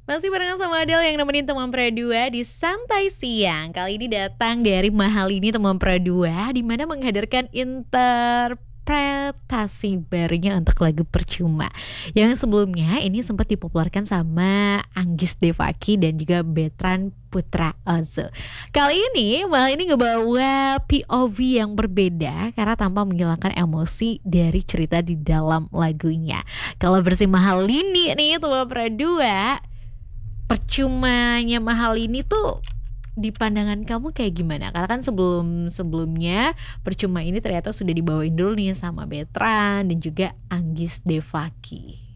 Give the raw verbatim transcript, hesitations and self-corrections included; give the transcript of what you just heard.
Masih barengan sama Adele yang nemenin teman Pradua di Santai Siang. Kali ini datang dari Mahal Ini teman Pradua, di mana menghadirkan interpretasi barunya untuk lagu Percuma. Yang sebelumnya ini sempat dipopulerkan sama Anggis Devaki dan juga Betran Putra Ozo. Kali ini Mahal ini ngebawa P O V yang berbeda karena tanpa menghilangkan emosi dari cerita di dalam lagunya. Kalau versi Mahal ini nih teman Pradua, percumanya Mahal ini tuh di pandangan kamu kayak gimana? Karena kan sebelum sebelumnya Percuma ini ternyata sudah dibawain dulu nih sama Betran dan juga Anggis Devaki.